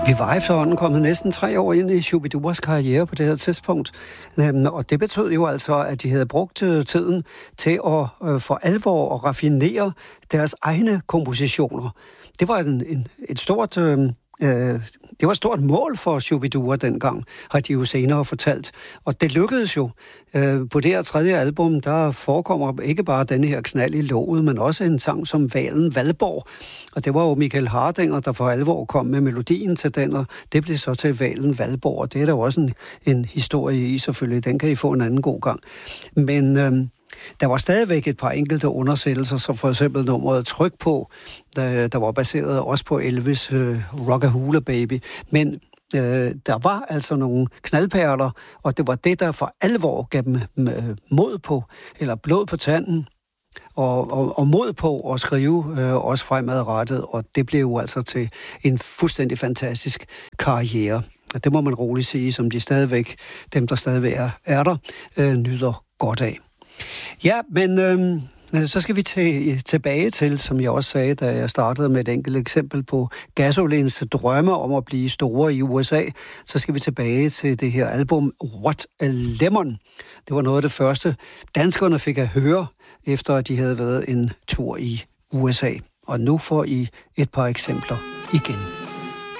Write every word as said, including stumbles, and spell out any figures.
Vi var efterhånden kommet næsten tre år ind i Shu-bi-duas karriere på det her tidspunkt. Og det betød jo altså, at de havde brugt tiden til at for alvor at raffinere deres egne kompositioner. Det var en, en, et stort... Øh, Det var et stort mål for Shu-bi-dua dengang, har de jo senere fortalt. Og det lykkedes jo. På det her tredje album, der forekommer ikke bare denne her knald i låget, men også en sang som Hvalen Valborg. Og det var jo Michael Hardinger, der for alvor kom med melodien til den, og det blev så til Hvalen Valborg. Og det er der jo også en, en historie i, selvfølgelig. Den kan I få en anden god gang. Men... Øh, Der var stadigvæk et par enkelte undersættelser, som for eksempel nummeret Tryk på, der, der var baseret også på Elvis' uh, Rockahula Baby. Men øh, der var altså nogle knaldperler, og det var det, der for alvor gav dem øh, mod på, eller blod på tanden, og, og, og mod på at skrive øh, også fremadrettet, og det blev jo altså til en fuldstændig fantastisk karriere. Og det må man roligt sige, som de stadigvæk, dem der stadigvæk er, er der, øh, nyder godt af. Ja, men øh, så skal vi til, tilbage til, som jeg også sagde, da jeg startede med et enkelt eksempel på Gasolins drømme om at blive store i U S A, så skal vi tilbage til det her album What a Lemon. Det var noget af det første, danskerne fik at høre, efter at de havde været en tur i U S A. Og nu får I et par eksempler igen.